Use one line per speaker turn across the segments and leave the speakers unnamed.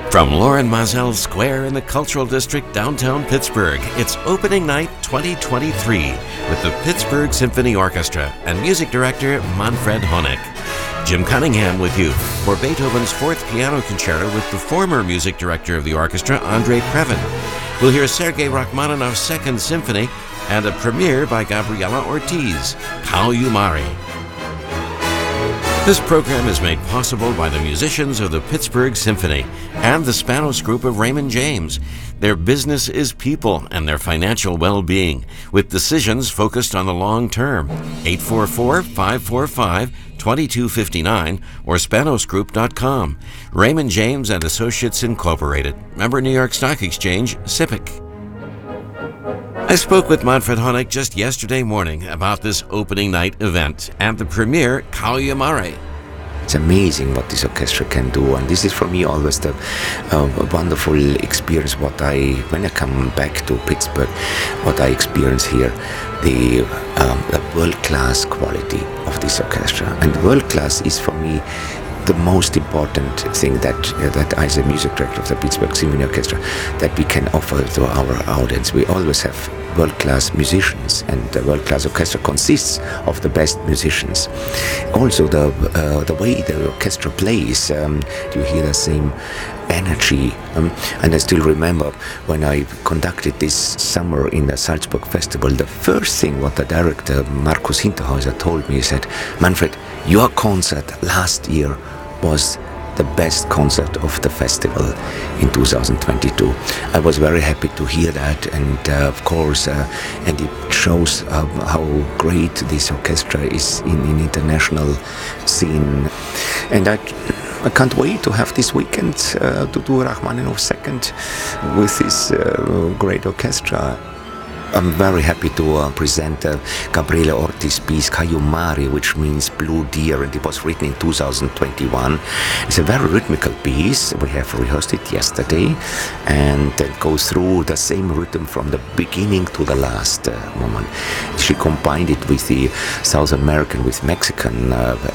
From Lauren Moselle Square in the Cultural District, downtown Pittsburgh, it's opening night 2023 with the Pittsburgh Symphony Orchestra and music director Manfred Honeck. Jim Cunningham with you for Beethoven's Fourth Piano Concerto with the former music director of the orchestra, Andrei Previn. We'll hear Sergei Rachmaninoff's Second Symphony and a premiere by Gabriela Ortiz, Kau You Mari. This program is made possible by the musicians of the Pittsburgh Symphony and the Spanos Group of Raymond James. Their business is people and their financial well-being, with decisions focused on the long term. 844-545-2259 or spanosgroup.com. Raymond James and Associates Incorporated. Member New York Stock Exchange, SIPC. I spoke with Manfred Honeck just yesterday morning about this opening night event and the premiere, Kau You Mari.
It's amazing what this orchestra can do, and this is for me always the wonderful experience. When I come back to Pittsburgh, what I experience here, the world-class quality of this orchestra, and world-class is for me the most important thing that as a music director of the Pittsburgh Symphony Orchestra that we can offer to our audience. We always have world-class musicians, and the world-class orchestra consists of the best musicians. Also the way the orchestra plays, you hear the same energy, and I still remember when I conducted this summer in the Salzburg Festival, the first thing what the director Markus Hinterhäuser told me, he said, "Manfred, your concert last year was the best concert of the festival in 2022. I was very happy to hear that, and of course, and it shows how great this orchestra is in international scene. And I can't wait to have this weekend to do Rachmaninoff's Second with this great orchestra. I'm very happy to present Gabriela Ortiz's piece Kau You Mari, which means Blue Deer, and it was written in 2021. It's a very rhythmical piece. We have rehearsed it yesterday, and it goes through the same rhythm from the beginning to the last moment. She combined it with the South American, with Mexican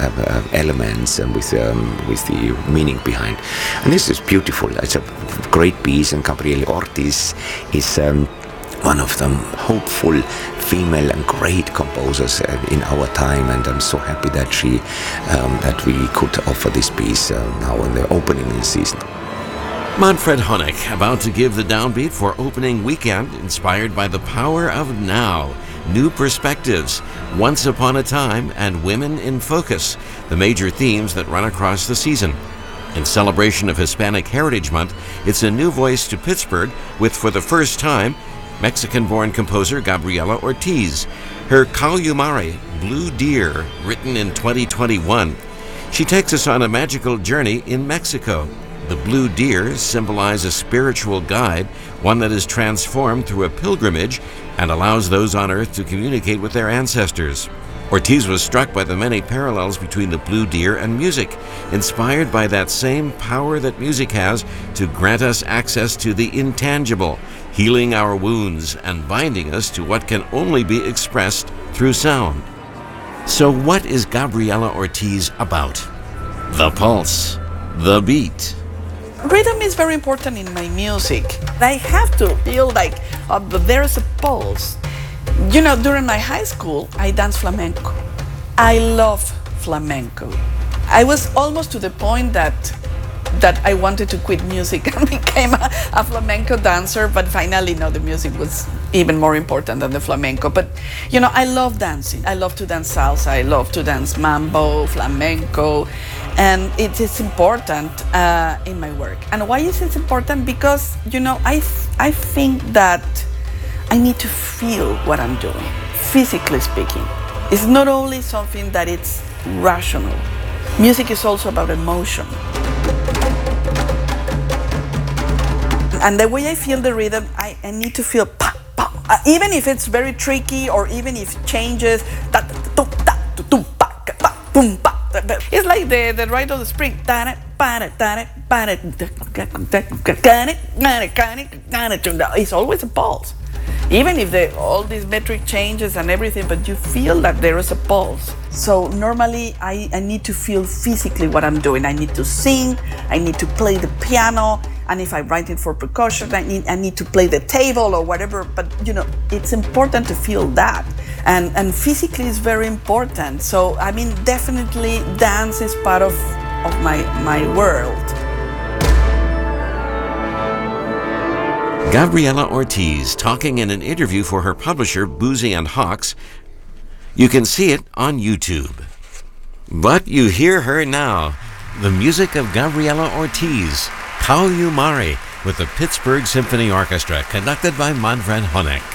elements, and with the meaning behind. And this is beautiful. It's a great piece, and Gabriela Ortiz is one of the hopeful female and great composers in our time, and I'm so happy that that we could offer this piece now in the opening season.
Manfred Honeck about to give the downbeat for opening weekend, inspired by the power of now, new perspectives, once upon a time, and women in focus, the major themes that run across the season. In celebration of Hispanic Heritage Month, it's a new voice to Pittsburgh with, for the first time, Mexican-born composer Gabriela Ortiz. Her Kau You Mari, Blue Deer, written in 2021. She takes us on a magical journey in Mexico. The blue deer symbolize a spiritual guide, one that is transformed through a pilgrimage and allows those on earth to communicate with their ancestors. Ortiz was struck by the many parallels between the blue deer and music, inspired by that same power that music has to grant us access to the intangible, healing our wounds and binding us to what can only be expressed through sound. So what is Gabriela Ortiz about? The pulse, the beat.
Rhythm is very important in my music. I have to feel like there's a pulse. You know, during my high school, I danced flamenco. I love flamenco. I was almost to the point that I wanted to quit music and became a flamenco dancer, but finally, no, the music was even more important than the flamenco. But, you know, I love dancing. I love to dance salsa. I love to dance mambo, flamenco, and it is important in my work. And why is it important? Because, you know, I think that I need to feel what I'm doing, physically speaking. It's not only something that it's rational. Music is also about emotion. And the way I feel the rhythm, I need to feel pa, pa. Even if it's very tricky, or even if it changes, it's like the ride of the spring. It's always a pulse. Even if all these metric changes and everything, but you feel that there is a pulse. So normally I need to feel physically what I'm doing. I need to sing, I need to play the piano, And if I write it for percussion, I need to play the table or whatever. But it's important to feel that, and physically is very important. So I mean, definitely dance is part of my world.
Gabriela Ortiz talking in an interview for her publisher Boosey and Hawkes. You can see it on YouTube. But you hear her now. The music of Gabriela Ortiz, Kau You Mari, with the Pittsburgh Symphony Orchestra, conducted by Manfred Honeck.